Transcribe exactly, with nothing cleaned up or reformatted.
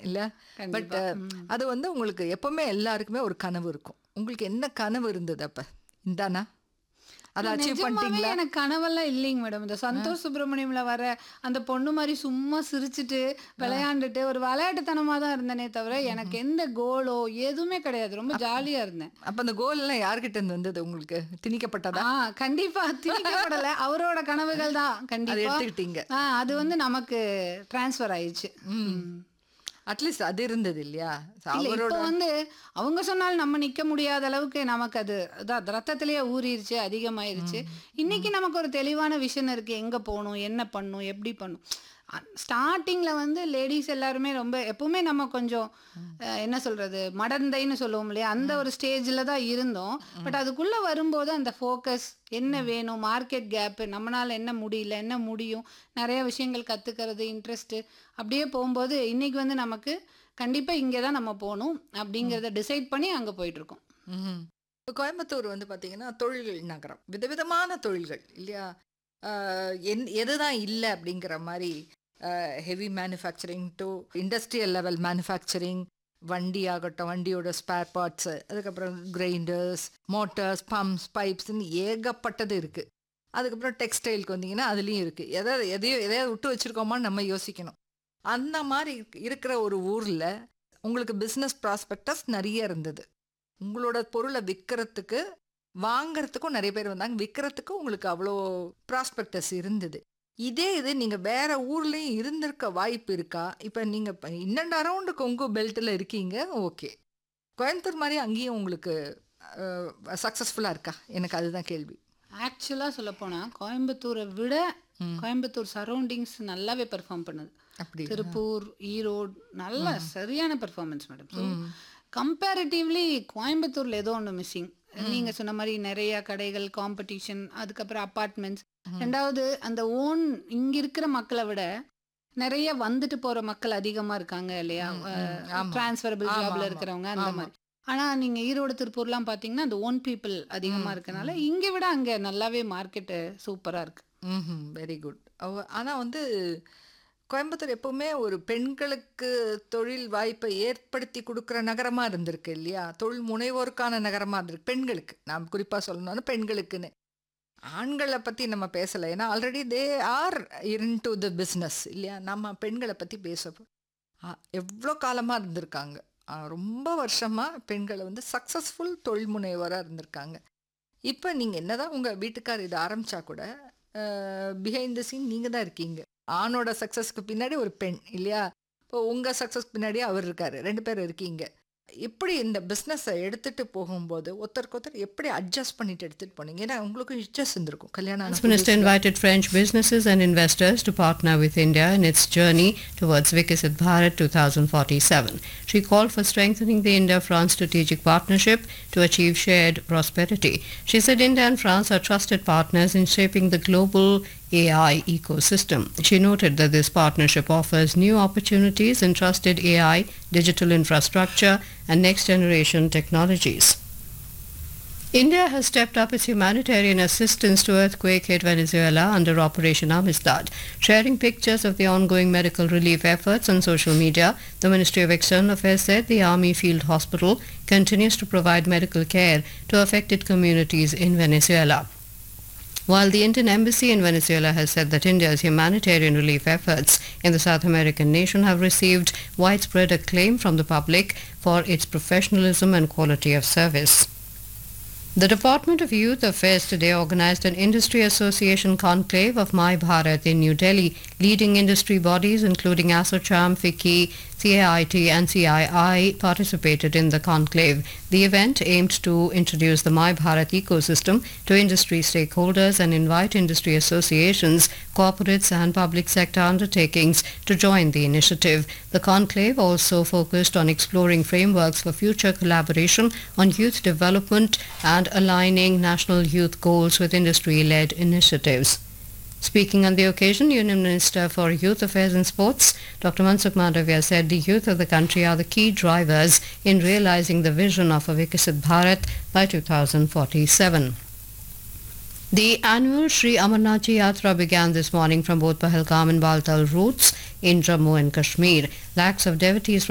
இல்லை? பட் அது வந்து உங்களுக்கு எப்பவுமே எல்லாருக்குமே ஒரு கனவு இருக்கும். உங்களுக்கு என்ன கனவு இருந்தது அப்போ? இந்தானா அதை அச்சீவ் பண்ணிட்டீங்களா? எனக்கு கனவெல்லாம் இல்லைங்க மேடம். இந்த சந்தோஷ் சுப்ரமணியம்ல வர அந்த பொண்ணு மாதிரி சும்மா சிரிச்சுட்டு விளையாண்டுட்டு ஒரு விளையாட்டுத்தனமா தான் இருந்தேனே தவிர எனக்கு எந்த கோலோ எதுவுமே கிடையாது. ரொம்ப ஜாலியா இருந்தேன். அப்ப அந்த கோல் எல்லாம் யார்கிட்ட இருந்து வந்தது உங்களுக்கு? திணிக்கப்பட்டதா? ஆ கண்டிப்பா திணிக்கப்படல. அவரோட கனவுகள் தான் அதை கண்டிப்பா. எடுத்துக்கிட்டீங்க. ஆ அது வந்து நமக்கு டிரான்ஸ்ஃபர் ஆயிடுச்சு. அட்லீஸ்ட் அது இருந்தது இல்லையா? இல்ல இப்போ வந்து அவங்க சொன்னாலும் நம்ம நிக்க முடியாத அளவுக்கு நமக்கு அது அதான் ரத்தத்திலேயே ஊறிடுச்சு, அதிகமாயிருச்சு. இன்னைக்கு நமக்கு ஒரு தெளிவான விஷன் இருக்கு. எங்க போகணும், என்ன பண்ணணும், எப்படி பண்ணணும். ஸ்டார்டிங்ல வந்து லேடிஸ் எல்லாருமே ரொம்ப எப்பவுமே நம்ம கொஞ்சம் என்ன சொல்றது மடந்தைன்னு சொல்லுவோம் இல்லையா, அந்த ஒரு ஸ்டேஜில் தான் இருந்தோம். பட் அதுக்குள்ள வரும்போது அந்த ஃபோக்கஸ் என்ன வேணும், மார்க்கெட் கேப்பு, நம்மளால என்ன முடியல, என்ன முடியும், நிறைய விஷயங்கள் கத்துக்கிறது, இன்ட்ரெஸ்ட் அப்படியே போகும்போது இன்னைக்கு வந்து நமக்கு கண்டிப்பா இங்கே தான் நம்ம போகணும் அப்படிங்கிறத டிசைட் பண்ணி அங்கே போயிட்டு இருக்கோம். இப்போ கோயம்புத்தூர் வந்து பார்த்தீங்கன்னா தொழில்கள் நகரம், விதவிதமான தொழில்கள் இல்லையா? என் எதுதான் இல்லை அப்படிங்கிற மாதிரி heavy manufacturing to industrial level manufacturing, வண்டி ஆகட்டும், வண்டியோட ஸ்பேர் பார்ட்ஸு, அதுக்கப்புறம் கிரைண்டர்ஸ், மோட்டர்ஸ், பம்ப்ஸ், பைப்ஸ்ன்னு ஏகப்பட்டது இருக்குது. அதுக்கப்புறம் டெக்ஸ்டைலுக்கு வந்தீங்கன்னா அதுலேயும் இருக்குது. எதாவது எதையோ எதையாவது விட்டு வச்சுருக்கோமான்னு நம்ம யோசிக்கணும். அந்த மாதிரி இருக்கிற ஒரு ஊரில் உங்களுக்கு பிஸ்னஸ் ப்ராஸ்பெக்டஸ் நிறைய இருந்தது. உங்களோட பொருளை விற்கிறதுக்கு வாங்கிறதுக்கும் நிறைய பேர் வந்தாங்க, விற்கிறதுக்கும் உங்களுக்கு அவ்வளோ ப்ராஸ்பெக்டஸ் இருந்தது. இதே இது நீங்கள் வேறு ஊர்லேயும் இருந்திருக்க வாய்ப்பு இருக்கா? இப்போ நீங்கள் இப்போ இன்னண்ட் அரவுண்டு கொங்கு பெல்ட்டில் இருக்கீங்க, ஓகே. கோயம்புத்தூர் மாதிரி அங்கேயும் உங்களுக்கு சக்ஸஸ்ஃபுல்லாக இருக்கா? எனக்கு அதுதான் கேள்வி. ஆக்சுவலாக சொல்லப்போனால் கோயம்புத்தூரை விட கோயம்புத்தூர் சரௌண்டிங்ஸ் நல்லாவே பெர்ஃபார்ம் பண்ணுது. அப்படி திருப்பூர், ஈரோடு நல்ல சரியான பெர்ஃபார்மன்ஸ் மேடம். ஸோ கம்பேரிட்டிவ்லி கோயம்புத்தூரில் ஏதோ ஒன்று மிஸ்ஸிங். நீங்கள் சொன்ன மாதிரி நிறைய கடைகள், காம்படிஷன், அதுக்கப்புறம் அப்பார்ட்மெண்ட்ஸ். ரெண்டாவது அந்த ஓன் இங்கே இருக்கிற மக்களை விட நிறைய வந்துட்டு போகிற மக்கள் அதிகமாக இருக்காங்க இல்லையா, டிரான்ஸ்ஃபரபிள் ஜாபில் இருக்கிறவங்க அந்த மாதிரி. ஆனால் நீங்கள் ஈரோடு, திருப்பூர்லாம் பார்த்தீங்கன்னா அந்த ஓன் பீப்புள் அதிகமாக இருக்கனால இங்கே விட அங்கே நல்லாவே மார்க்கெட்டு சூப்பராக இருக்குது. ம் வெரி குட். ஆனால் வந்து கோயம்புத்தூர் எப்பவுமே ஒரு பெண்களுக்கு தொழில் வாய்ப்பை ஏற்படுத்தி கொடுக்குற நகரமாக இருந்திருக்கு இல்லையா? தொழில் முனைவோருக்கான நகரமாக இருந்திருக்கு பெண்களுக்கு. நான் குறிப்பாக சொல்லணும்னா பெண்களுக்குன்னு. ஆண்களை பற்றி நம்ம பேசலை, ஏன்னா already they are in to the business இல்லையா? நம்ம பெண்களை பற்றி பேசப்போ எவ்வளோ காலமாக இருந்திருக்காங்க, ரொம்ப வருஷமாக பெண்களை வந்து சக்ஸஸ்ஃபுல் தொழில் முனைவோராக இருந்திருக்காங்க. இப்போ நீங்கள் என்ன தான் உங்கள் வீட்டுக்கார் இதை ஆரம்பித்தா கூட பிஹைண்ட் த சீன் நீங்கள் தான் இருக்கீங்க. ஆணோட சக்ஸஸ்க்கு பின்னாடி ஒரு பெண் இல்லையா? இப்போ உங்கள் சக்ஸஸ்க்கு பின்னாடி அவர் இருக்கார், ரெண்டு பேர் இருக்கீங்க. எப்படி இந்த பிஸ்னஸை எடுத்துகிட்டு போகும்போது ஒருத்தருக்கு ஒருத்தர் எப்படி அட்ஜஸ்ட் பண்ணிட்டு எடுத்துகிட்டு போனீங்க? ஏன்னா உங்களுக்கு இன்ட்ரெஸ்ட் இருந்திருக்கும் கல்யாணம். The Minister invited French businesses and investors to partner with India in its journey towards Viksit Bharat twenty forty-seven. She called for strengthening the India-France strategic partnership to achieve shared prosperity. She said India and France are trusted partners in shaping the global A I ecosystem. She noted that this partnership offers new opportunities in trusted A I, digital infrastructure and next-generation technologies. India has stepped up its humanitarian assistance to earthquake-hit Venezuela under Operation Amistad. Sharing pictures of the ongoing medical relief efforts on social media, the Ministry of External Affairs said the Army Field Hospital continues to provide medical care to affected communities in Venezuela. While the Indian Embassy in Venezuela has said that India's humanitarian relief efforts in the South American nation have received widespread acclaim from the public for its professionalism and quality of service. The Department of Youth Affairs today organized an industry association conclave of My Bharat in New Delhi. Leading industry bodies including ASSOCHAM, FICCI, C A I T and C I I participated in the conclave. The event aimed to introduce the My Bharat ecosystem to industry stakeholders and invite industry associations, corporates and public sector undertakings to join the initiative. The conclave also focused on exploring frameworks for future collaboration on youth development and aligning national youth goals with industry-led initiatives. Speaking on the occasion, Union Minister for Youth Affairs and Sports, Doctor Mansukh Mandavia, said the youth of the country are the key drivers in realizing the vision of a Viksit Bharat by twenty forty-seven. The annual Sri Amarnath Yatra began this morning from both Pahalgam and Baltal routes in Jammu and Kashmir. Lakhs of devotees